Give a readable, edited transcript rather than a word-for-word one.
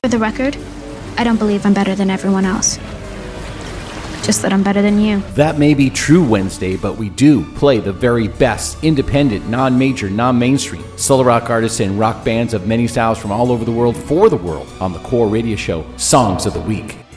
For the record, I don't believe I'm better than everyone else. Just that I'm better than you. That may be true, Wednesday, but we do play the very best independent, non-major, non-mainstream solo rock artists and rock bands of many styles from all over the world for the world on the Core Radio Show Songs of the Week.